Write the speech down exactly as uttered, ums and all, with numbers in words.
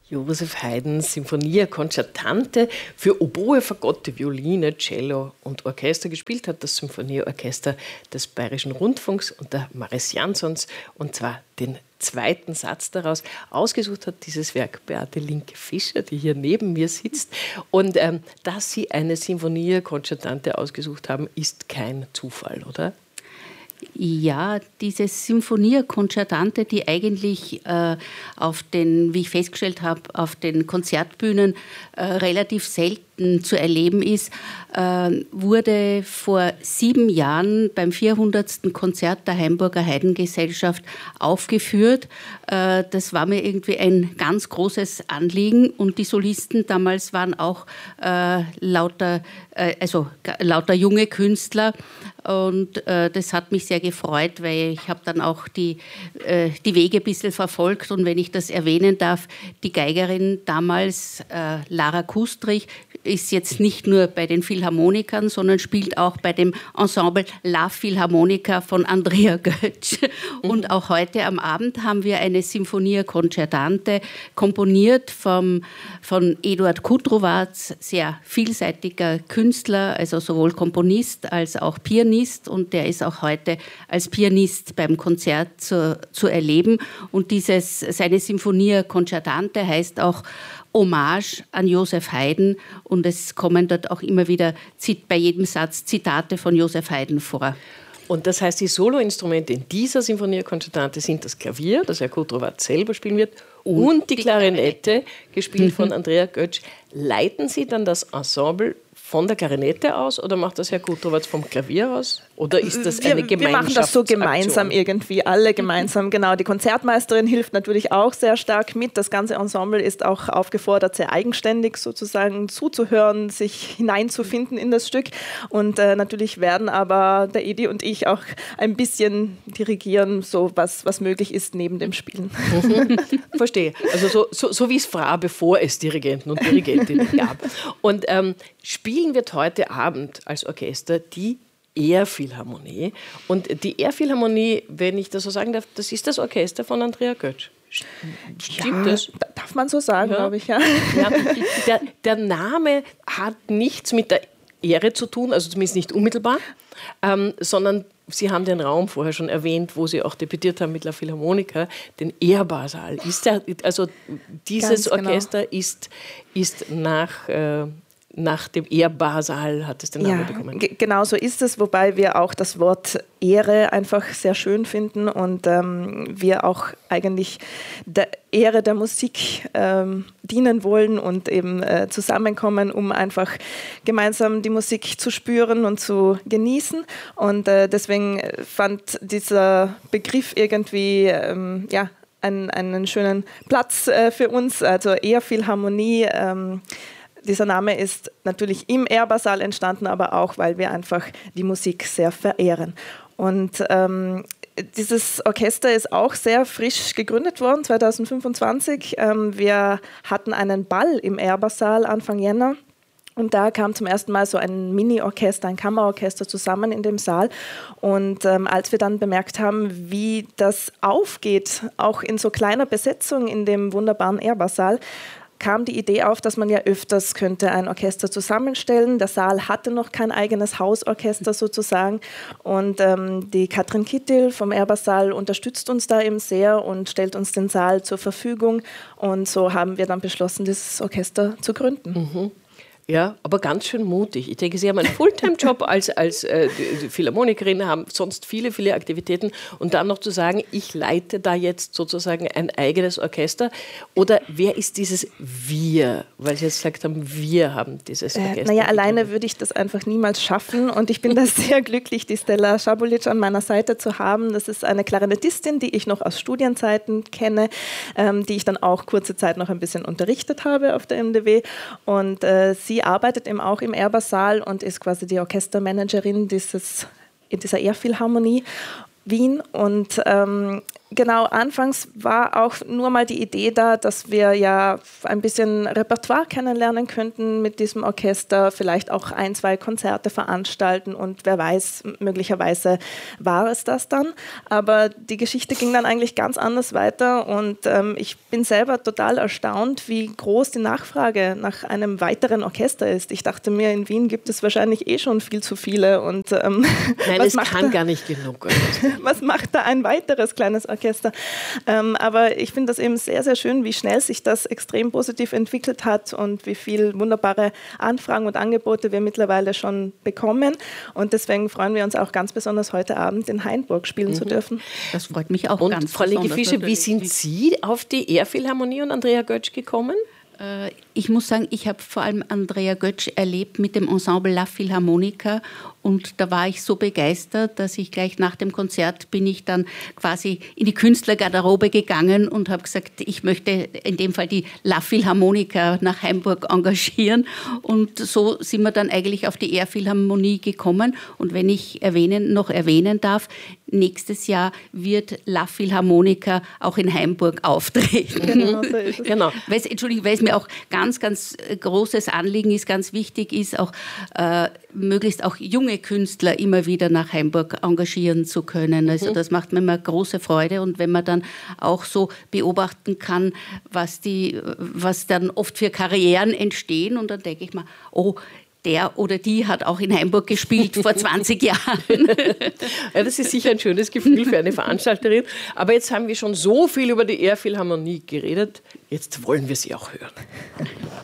Joseph Haydns Sinfonia Concertante für Oboe, Fagotto, Violine, Cello und Orchester. Gespielt hat das Symphonieorchester des Bayerischen Rundfunks unter Maris Jansons, und zwar den zweiten Satz daraus. Ausgesucht hat dieses Werk Beate Linke-Fischer, die hier neben mir sitzt. Und ähm, dass Sie eine Sinfonia Concertante ausgesucht haben, ist kein Zufall, oder? Ja, diese Sinfonia Concertante, die eigentlich äh, auf den, wie ich festgestellt habe, auf den Konzertbühnen äh, relativ selten zu erleben ist, äh, wurde vor sieben Jahren beim vierhundertsten Konzert der Hainburger Heidengesellschaft aufgeführt. Äh, das war mir irgendwie ein ganz großes Anliegen, und die Solisten damals waren auch äh, lauter, äh, also lauter junge Künstler, und äh, das hat mich sehr gefreut, weil ich habe dann auch die, äh, die Wege ein bisschen verfolgt, und wenn ich das erwähnen darf, die Geigerin damals, äh, Lara Kustrich, ist jetzt nicht nur bei den Philharmonikern, sondern spielt auch bei dem Ensemble La Philharmonica von Andrea Götz. Mhm. Und auch heute am Abend haben wir eine Sinfonia Concertante, komponiert vom, von Eduard Kudrowatz, sehr vielseitiger Künstler, also sowohl Komponist als auch Pianist, und der ist auch heute als Pianist beim Konzert zu, zu erleben. Und dieses, seine Sinfonia Concertante heißt auch Hommage an Joseph Haydn, und es kommen dort auch immer wieder bei jedem Satz Zitate von Joseph Haydn vor. Und das heißt, die Soloinstrumente in dieser Sinfonia Concertante sind das Klavier, das Herr Kudrowatz selber spielen wird, und, und die Klarinette, gespielt von Andrea Götz. Leiten Sie dann das Ensemble von der Klarinette aus, oder macht das Herr Kudrowatz vom Klavier aus? Oder ist das eine Gemeinschaftsaktion? Wir machen das so gemeinsam irgendwie, alle gemeinsam, genau. Die Konzertmeisterin hilft natürlich auch sehr stark mit. Das ganze Ensemble ist auch aufgefordert, sehr eigenständig sozusagen zuzuhören, sich hineinzufinden in das Stück. Und äh, natürlich werden aber der Edi und ich auch ein bisschen dirigieren, so was, was möglich ist neben dem Spielen. Mhm. Verstehe. Also so, so, so wie es war, bevor es Dirigenten und Dirigentinnen gab. Und ähm, spielen wird heute Abend als Orchester die Elbphilharmonie. Und die Elbphilharmonie, wenn ich das so sagen darf, das ist das Orchester von Andrea Götz. Stimmt ja, das? Darf man so sagen, ja. glaube ich. Ja. Ja, der, der Name hat nichts mit der Ehre zu tun, also zumindest nicht unmittelbar, ähm, sondern Sie haben den Raum vorher schon erwähnt, wo Sie auch debütiert haben mit La Philharmonica, den Ehrbarsaal. Ist der, also dieses Ganz Orchester genau. ist, ist nach... Äh, Nach dem Ehrbarsaal hat es den Namen ja, bekommen. G- genau so ist es, wobei wir auch das Wort Ehre einfach sehr schön finden, und ähm, wir auch eigentlich der Ehre der Musik ähm, dienen wollen und eben äh, zusammenkommen, um einfach gemeinsam die Musik zu spüren und zu genießen. Und äh, deswegen fand dieser Begriff irgendwie ähm, ja, einen, einen schönen Platz äh, für uns, also Elbphilharmonie. Ähm, Dieser Name ist natürlich im Ehrbarsaal entstanden, aber auch, weil wir einfach die Musik sehr verehren. Und ähm, dieses Orchester ist auch sehr frisch gegründet worden, zwanzig fünfundzwanzig. Ähm, wir hatten einen Ball im Ehrbarsaal Anfang Jänner. Und da kam zum ersten Mal so ein Mini-Orchester, ein Kammerorchester zusammen in dem Saal. Und ähm, als wir dann bemerkt haben, wie das aufgeht, auch in so kleiner Besetzung in dem wunderbaren Ehrbarsaal, kam die Idee auf, dass man ja öfters könnte ein Orchester zusammenstellen. Der Saal hatte noch kein eigenes Hausorchester sozusagen, und ähm, die Katrin Kittil vom Ehrbarsaal unterstützt uns da eben sehr und stellt uns den Saal zur Verfügung, und so haben wir dann beschlossen, dieses Orchester zu gründen. Mhm. Ja, aber ganz schön mutig. Ich denke, Sie haben einen Fulltime-Job als, als äh, Philharmonikerin, haben sonst viele, viele Aktivitäten, und dann noch zu sagen, ich leite da jetzt sozusagen ein eigenes Orchester. Oder wer ist dieses Wir? Weil Sie jetzt gesagt haben, wir haben dieses Orchester. Äh, naja, alleine würde ich das einfach niemals schaffen, und ich bin da sehr glücklich, die Stella Schabulic an meiner Seite zu haben. Das ist eine Klarinettistin, die ich noch aus Studienzeiten kenne, ähm, die ich dann auch kurze Zeit noch ein bisschen unterrichtet habe auf der M D W, und äh, sie Sie arbeitet eben auch im Ehrbarsaal und ist quasi die Orchestermanagerin dieses, in dieser Elbphilharmonie Wien. Und ähm, Genau, anfangs war auch nur mal die Idee da, dass wir ja ein bisschen Repertoire kennenlernen könnten mit diesem Orchester, vielleicht auch ein, zwei Konzerte veranstalten und wer weiß, möglicherweise war es das dann. Aber die Geschichte ging dann eigentlich ganz anders weiter und ähm, ich bin selber total erstaunt, wie groß die Nachfrage nach einem weiteren Orchester ist. Ich dachte mir, in Wien gibt es wahrscheinlich eh schon viel zu viele. Und, ähm, Nein, was es macht kann da, gar nicht genug. Was macht da ein weiteres kleines Orchester? Ähm, aber ich finde das eben sehr, sehr schön, wie schnell sich das extrem positiv entwickelt hat und wie viele wunderbare Anfragen und Angebote wir mittlerweile schon bekommen. Und deswegen freuen wir uns auch ganz besonders heute Abend in Hainburg spielen mhm. zu dürfen. Das freut mich auch und ganz Frau Legge-Fischer, wie sind Sie auf die Elbphilharmonie und Andrea Götsch gekommen? Ich muss sagen, ich habe vor allem Andrea Götsch erlebt mit dem Ensemble La Philharmonica und da war ich so begeistert, dass ich gleich nach dem Konzert bin ich dann quasi in die Künstlergarderobe gegangen und habe gesagt, ich möchte in dem Fall die La Philharmonica nach Hainburg engagieren und so sind wir dann eigentlich auf die Elbphilharmonie gekommen und wenn ich erwähnen, noch erwähnen darf, nächstes Jahr wird La Philharmonica auch in Hainburg auftreten. Genau, so ist es. Genau. Weil es, Entschuldigung, weil es mir auch ganz, ganz großes Anliegen ist, ganz wichtig ist, auch äh, möglichst auch junge Künstler immer wieder nach Hainburg engagieren zu können. Also das macht mir immer große Freude und wenn man dann auch so beobachten kann, was, die, was dann oft für Karrieren entstehen und dann denke ich mal, oh, der oder die hat auch in Hainburg gespielt vor zwanzig Jahren. Ja, das ist sicher ein schönes Gefühl für eine Veranstalterin. Aber jetzt haben wir schon so viel über die Elbphilharmonie geredet, jetzt wollen wir sie auch hören.